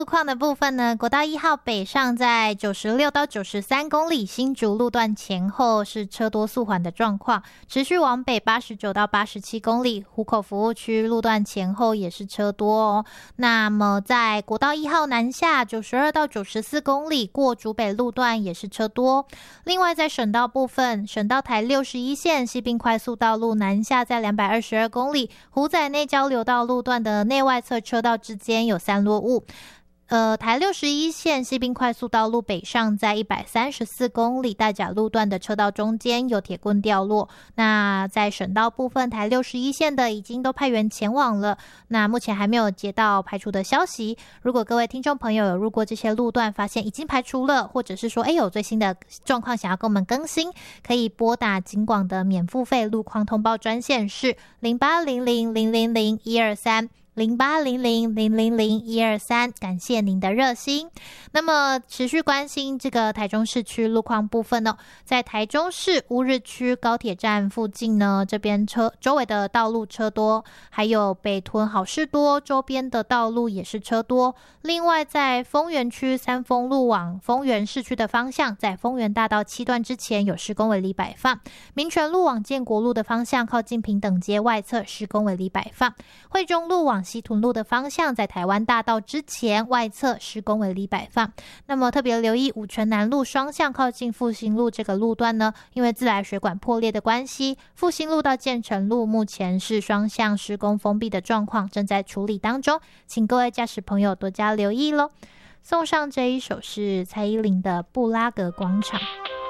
路况的部分呢，国道1号北上在96到93公里，新竹路段前后是车多速缓的状况，持续往北89到87公里，湖口服务区路段前后也是车多哦。那么在国道1号南下92到94公里，过竹北路段也是车多。另外在省道部分，省道台61线西滨快速道路南下在222公里，湖仔内交流道路段的内外侧车道之间有散落物。台61线西滨快速道路北上在134公里，大甲路段的车道中间有铁棍掉落。那在省道部分，台61线的已经都派员前往了，那目前还没有接到排除的消息。如果各位听众朋友有路过这些路段，发现已经排除了，或者是说有最新的状况想要跟我们更新，可以拨打警广的免付费路况通报专线是0800000123。0800000123，感谢您的热心。那么持续关心这个台中市区路况部分呢，在台中市乌日区高铁站附近呢，这边周围的道路车多，还有北屯好事多周边的道路也是车多。另外在丰原区三丰路往丰原市区的方向，在丰原大道7段之前有施工围篱摆放，民权路往建国路的方向靠近平等街外侧施工围篱摆放，惠中路往西屯路的方向在台湾大道之前外侧施工围篱摆放。那么特别留意五权南路双向靠近复兴路这个路段呢，因为自来水管破裂的关系，复兴路到建成路目前是双向施工封闭的状况，正在处理当中，请各位驾驶朋友多加留意咯。送上这一首是蔡依林的布拉格广场。